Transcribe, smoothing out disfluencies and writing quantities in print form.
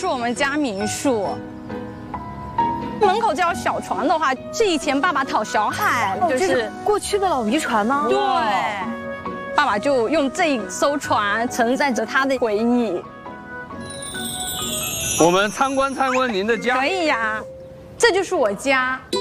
就是我们家民宿。门口这条小船的话，是以前爸爸讨小海，就是过去的老渔船吗？ 对，爸爸就用这一艘船承载着他的回忆。 我们参观参观您的家。 可以呀，这就是我家。